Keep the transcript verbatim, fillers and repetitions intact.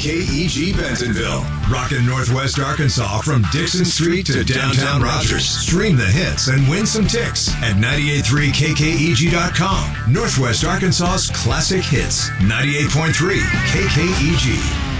K E G Bentonville. Rockin' Northwest Arkansas from Dixon Street to downtown Rogers. Stream the hits and win some ticks at ninety-eight point three K K E G dot com. Northwest Arkansas's classic hits. ninety-eight point three K K E G.